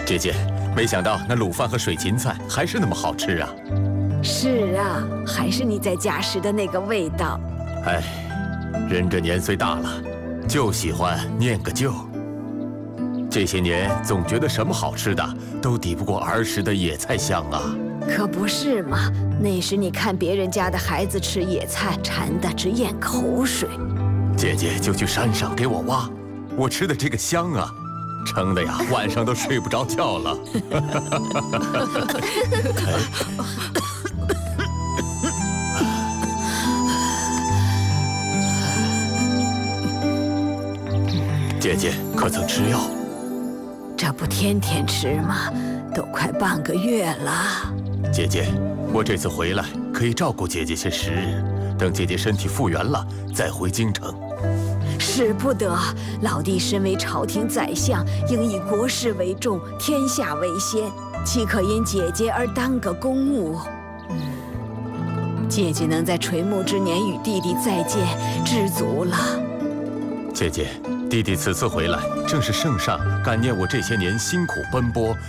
姐姐，没想到那卤饭和水芹菜还是那么好吃啊！ 是啊，还是你在家时的那个味道。 哎，人这年岁大了，就喜欢念个旧。这些年总觉得什么好吃的都抵不过儿时的野菜香啊。 可不是嘛，那时你看别人家的孩子吃野菜，馋得直咽口水。 姐姐就去山上给我挖，我吃的这个香啊，撑的呀晚上都睡不着觉了。姐姐可曾吃药？ 这不天天吃吗？都快半个月了。 姐姐，我这次回来可以照顾姐姐些时日，等姐姐身体复原了再回京城。 使不得，老弟身为朝廷宰相，应以国事为重，天下为先，岂可因姐姐而耽搁公务？姐姐能在垂暮之年与弟弟再见，知足了。 姐姐，弟弟此次回来，正是圣上感念我这些年辛苦奔波，